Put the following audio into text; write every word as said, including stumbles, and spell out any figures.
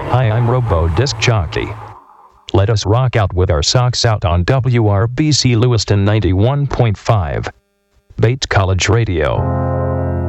Hi, I'm Robo Disc Jockey. Let us rock out with our socks out on W R B C Lewiston ninety-one point five. Bates College Radio.